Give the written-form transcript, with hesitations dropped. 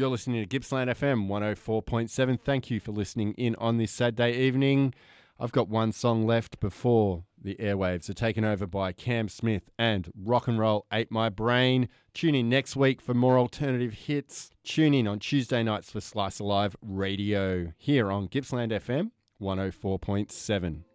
You're listening to Gippsland FM 104.7. Thank you for listening in on this Saturday evening. I've got one song left before the airwaves are taken over by Cam Smith and Rock and Roll Ate My Brain. Tune in next week for more alternative hits. Tune in on Tuesday nights for Slice Alive Radio here on Gippsland FM 104.7.